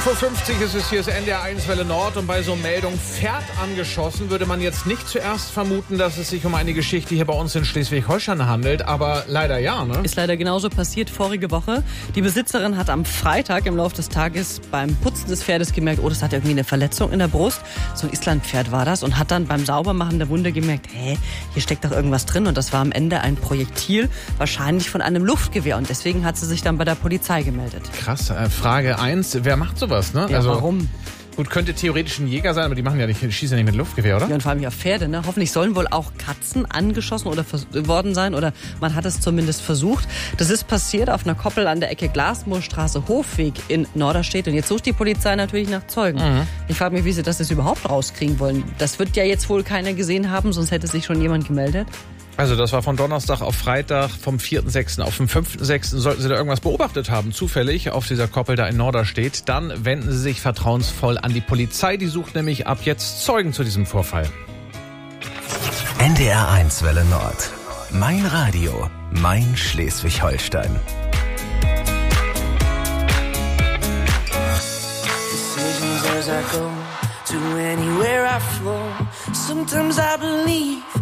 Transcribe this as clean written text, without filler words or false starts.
5:50 ist es, hier ist NDR1 Welle Nord und bei so Meldung Pferd angeschossen würde man jetzt nicht zuerst vermuten, dass es sich um eine Geschichte hier bei uns in Schleswig-Holstein handelt, aber leider ja, ne? Ist leider genauso passiert vorige Woche. Die Besitzerin hat am Freitag im Laufe des Tages beim Putzen des Pferdes gemerkt, oh, das hat irgendwie eine Verletzung in der Brust. So ein Islandpferd war das und hat dann beim Saubermachen der Wunde gemerkt, hier steckt doch irgendwas drin und das war am Ende ein Projektil, wahrscheinlich von einem Luftgewehr und deswegen hat sie sich dann bei der Polizei gemeldet. Krass, Frage 1, wer macht sowas, ne? Ja, warum? Gut, könnte theoretisch ein Jäger sein, aber die machen ja nicht, schießen ja nicht mit Luftgewehr, oder? Ja, und vor allem ja Pferde, ne? Hoffentlich sollen wohl auch Katzen angeschossen oder worden sein oder man hat es zumindest versucht. Das ist passiert auf einer Koppel an der Ecke Glasmoorstraße Hofweg in Norderstedt und jetzt sucht die Polizei natürlich nach Zeugen. Ich frage mich, wie sie das jetzt überhaupt rauskriegen wollen. Das wird ja jetzt wohl keiner gesehen haben, sonst hätte sich schon jemand gemeldet. Also das war von Donnerstag auf Freitag, vom 4.6. auf den 5.6. Sollten Sie da irgendwas beobachtet haben, zufällig auf dieser Koppel da in Norderstedt, dann wenden Sie sich vertrauensvoll an die Polizei. Die sucht nämlich ab jetzt Zeugen zu diesem Vorfall. NDR1 Welle Nord. Mein Radio, mein Schleswig-Holstein. Decisions as I go to anywhere I flow. Sometimes I believe